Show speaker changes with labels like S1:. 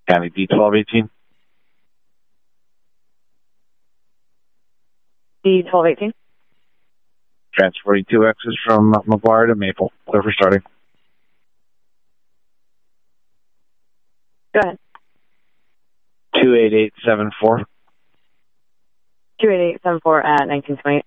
S1: County D1218.
S2: D1218.
S1: Transferring 2Xs from McGuire to Maple. Clear for starting.
S2: Go ahead.
S1: 28874.
S2: 28874 at 1928.